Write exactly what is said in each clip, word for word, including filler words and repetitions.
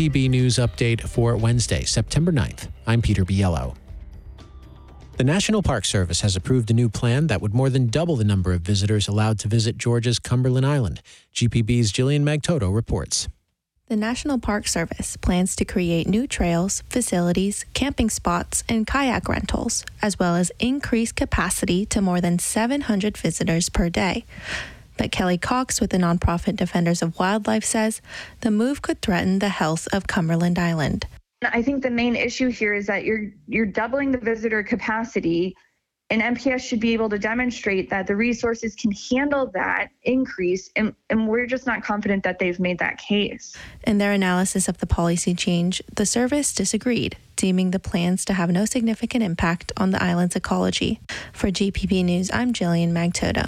P B News Update for Wednesday, September ninth. I'm Peter Biello. The National Park Service has approved a new plan that would more than double the number of visitors allowed to visit Georgia's Cumberland Island. G P B's Jillian Magtoto reports. The National Park Service plans to create new trails, facilities, camping spots, and kayak rentals, as well as increase capacity to more than seven hundred visitors per day. But Kelly Cox with the nonprofit Defenders of Wildlife says the move could threaten the health of Cumberland Island. I think the main issue here is that you're you're doubling the visitor capacity, and N P S should be able to demonstrate that the resources can handle that increase, and, and we're just not confident that they've made that case. In their analysis of the policy change, the service disagreed, deeming the plans to have no significant impact on the island's ecology. For G P B News, I'm Jillian Magtoto.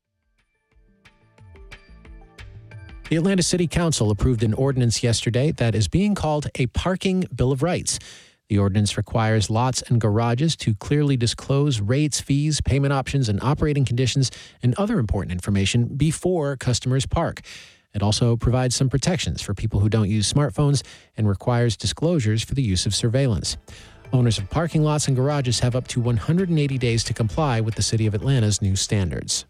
The Atlanta City Council approved an ordinance yesterday that is being called a Parking Bill of Rights. The ordinance requires lots and garages to clearly disclose rates, fees, payment options, and operating conditions and other important information before customers park. It also provides some protections for people who don't use smartphones and requires disclosures for the use of surveillance. Owners of parking lots and garages have up to one hundred eighty days to comply with the City of Atlanta's new standards.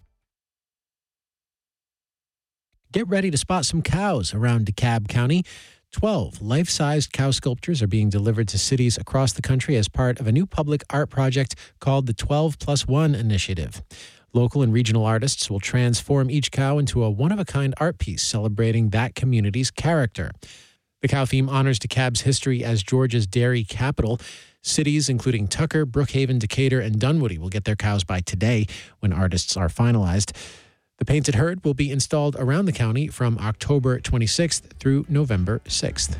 Get ready to spot some cows around DeKalb County. twelve life-sized cow sculptures are being delivered to cities across the country as part of a new public art project called the twelve plus one Initiative. Local and regional artists will transform each cow into a one-of-a-kind art piece celebrating that community's character. The cow theme honors DeKalb's history as Georgia's dairy capital. Cities including Tucker, Brookhaven, Decatur, and Dunwoody will get their cows by today when artists are finalized. The painted herd will be installed around the county from October twenty-sixth through November sixth.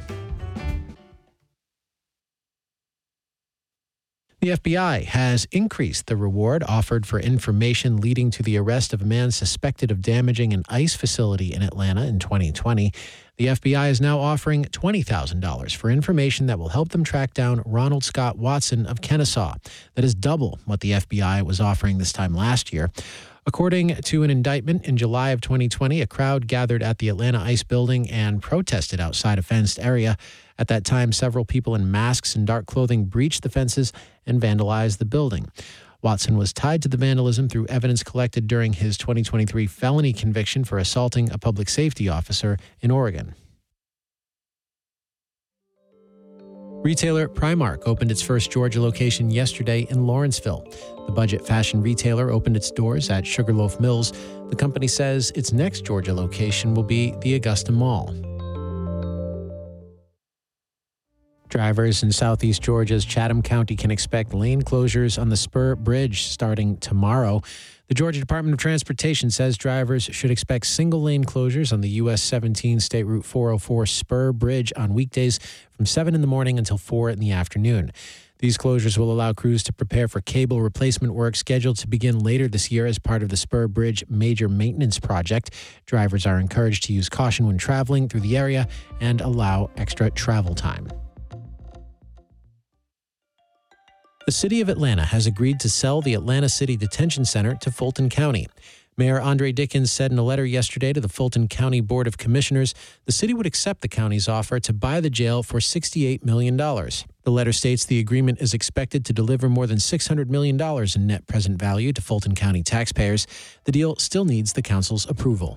The F B I has increased the reward offered for information leading to the arrest of a man suspected of damaging an ICE facility in Atlanta in twenty twenty. The F B I is now offering twenty thousand dollars for information that will help them track down Ronald Scott Watson of Kennesaw. That is double what the F B I was offering this time last year. According to an indictment, in July of twenty twenty, a crowd gathered at the Atlanta ICE building and protested outside a fenced area. At that time, several people in masks and dark clothing breached the fences and vandalized the building. Watson was tied to the vandalism through evidence collected during his twenty twenty-three felony conviction for assaulting a public safety officer in Oregon. Retailer Primark opened its first Georgia location yesterday in Lawrenceville. The budget fashion retailer opened its doors at Sugarloaf Mills. The company says its next Georgia location will be the Augusta Mall. Drivers in southeast Georgia's Chatham County can expect lane closures on the Spur Bridge starting tomorrow. The Georgia Department of Transportation says drivers should expect single-lane closures on the U S seventeen State Route four oh four Spur Bridge on weekdays from seven in the morning until four in the afternoon. These closures will allow crews to prepare for cable replacement work scheduled to begin later this year as part of the Spur Bridge major maintenance project. Drivers are encouraged to use caution when traveling through the area and allow extra travel time. The City of Atlanta has agreed to sell the Atlanta City Detention Center to Fulton County. Mayor Andre Dickens said in a letter yesterday to the Fulton County Board of Commissioners the city would accept the county's offer to buy the jail for sixty-eight million dollars. The letter states the agreement is expected to deliver more than six hundred million dollars in net present value to Fulton County taxpayers. The deal still needs the council's approval.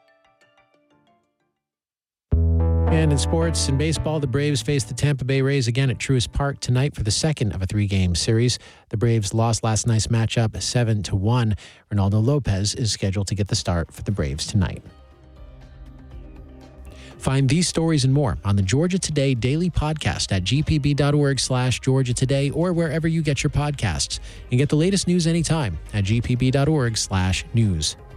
And in sports and baseball, the Braves face the Tampa Bay Rays again at Truist Park tonight for the second of a three-game series. The Braves lost last night's matchup seven to one. Ronaldo Lopez is scheduled to get the start for the Braves tonight. Find these stories and more on the Georgia Today Daily Podcast at g p b dot org slash Georgia Today or wherever you get your podcasts. And get the latest news anytime at g p b dot org slash news.